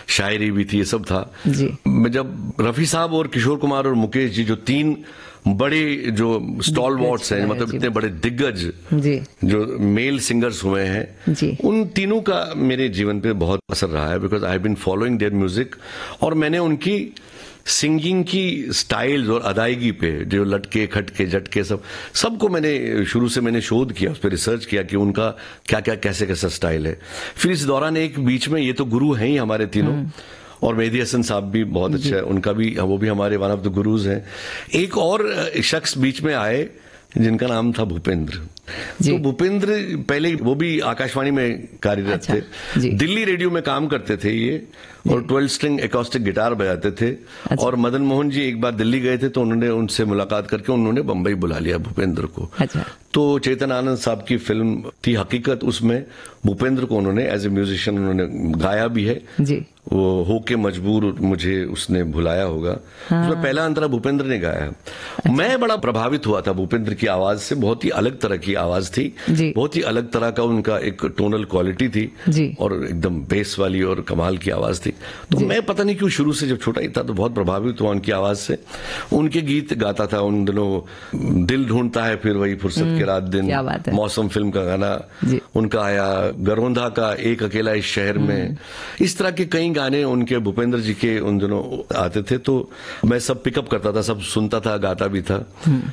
शायरी भी थी, ये सब था जी। जब रफी साहब और किशोर कुमार और मुकेश जी, जो तीन बड़े जो स्टॉलवॉर्ड्स हैं, मतलब इतने बड़े दिग्गज जी, जो मेल सिंगर्स हुए हैं जी, उन तीनों का मेरे जीवन पे बहुत असर रहा है, because I have been following their music. और मैंने उनकी सिंगिंग की स्टाइल्स और अदायगी पे, जो लटके खटके झटके सबको मैंने शुरू से मैंने शोध किया, उस पर रिसर्च किया कि उनका क्या क्या कैसे कैसा स्टाइल है। फिर इस दौरान एक बीच में, ये तो गुरु हैं ही हमारे तीनों, और मेहदी हसन साहब भी बहुत अच्छा है, उनका भी, वो भी हमारे वन ऑफ द गुरुज हैं। एक और शख्स बीच में आए जिनका नाम था भूपेंद्र। तो भूपेंद्र पहले वो भी आकाशवाणी में कार्यरत थे, दिल्ली रेडियो में काम करते थे ये, और 12 स्ट्रिंग एकॉस्टिक गिटार बजाते थे। और मदन मोहन जी एक बार दिल्ली गए थे तो उन्होंने उनसे मुलाकात करके उन्होंने बंबई बुला लिया भूपेंद्र को। तो चेतन आनंद साहब की फिल्म थी हकीकत, उसमें भूपेंद्र को उन्होंने एज ए म्यूजिशियन उन्होंने गाया भी है जी। वो हो के मजबूर मुझे उसने भुलाया होगा, उसमें पहला अंतरा भूपेंद्र ने गाया। मैं बड़ा प्रभावित हुआ था भूपेंद्र की आवाज से, बहुत ही अलग तरह की आवाज थी, बहुत ही अलग तरह का उनका एक टोनल क्वालिटी थी और एकदम बेस वाली और कमाल की आवाज थी। तो मैं पता नहीं क्यों शुरू से, जब छोटा ही था तो बहुत प्रभावित हुआ उनकी आवाज से। उनके गीत गाता था उन दिनों, दिल ढूंढता है फिर वही फुर्सत के रात दिन, मौसम फिल्म का गाना उनका आया, गरोंधा का एक अकेला इस शहर में, इस तरह के कई गाने उनके भूपेंद्र जी के उन दिनों आते थे। तो मैं सब पिकअप करता था, सब सुनता था, गाता भी था।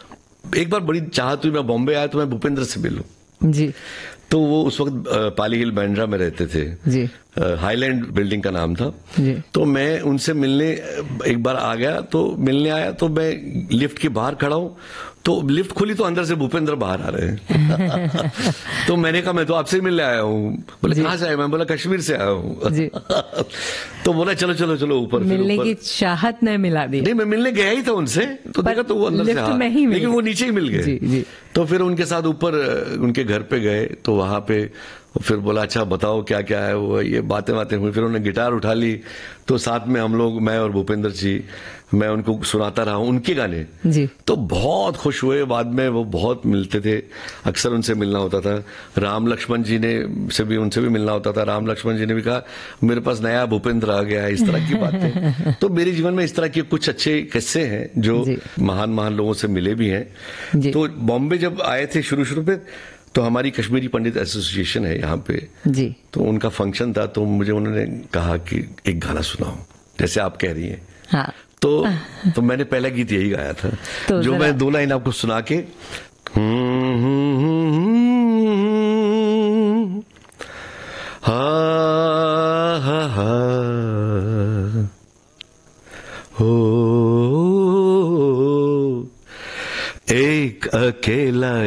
एक बार बड़ी चाहत हुई, मैं बॉम्बे आया तो मैं भूपेंद्र से मिलूं जी। तो वो उस वक्त पाली हिल बांद्रा में रहते थे जी, हाईलैंड बिल्डिंग का नाम था जी। तो मैं उनसे मिलने एक बार आ गया, तो मिलने आया तो मैं लिफ्ट के बाहर खड़ा हूं, तो लिफ्ट खुली तो अंदर से भूपेंद्र बाहर आ रहे हैं। तो मैंने कहा मैं तो आपसे मिलने आया हूँ। बोले कहाँ से आया? मैं बोला कश्मीर से आया हूँ। तो बोला चलो चलो चलो ऊपर। मिलने की चाहत ने मिला दी? नहीं, मैं मिलने गया ही था उनसे, तो देखा तो वो अंदर से लेकिन वो नीचे ही मिल गए। तो फिर उनके साथ ऊपर उनके घर पे गए, तो वहां पे फिर बोला अच्छा बताओ क्या क्या है वो, ये बातें हुई। फिर उन्होंने गिटार उठा ली, तो साथ में हम लोग, मैं और भूपेंद्र जी, मैं उनको सुनाता रहा उनके गाने जी। तो बहुत खुश हुए। बाद में वो बहुत मिलते थे, अक्सर उनसे मिलना होता था। राम लक्ष्मण जी ने उनसे भी मिलना होता था। राम लक्ष्मण जी ने भी कहा मेरे पास नया भूपेंद्र आ गया है, इस तरह की बातें। तो मेरे जीवन में इस तरह के कुछ अच्छे किस्से हैं जो महान महान लोगों से मिले भी हैं। तो बॉम्बे जब आए थे शुरू में, तो हमारी कश्मीरी पंडित एसोसिएशन है यहाँ पे जी, तो उनका फंक्शन था, तो मुझे उन्होंने कहा कि एक गाना सुनाओ, जैसे आप कह रही हैं। हाँ। तो मैंने पहला गीत यही गाया था, तो जो मैं 2 लाइन आपको सुना के, हा हा हा हो एक अकेला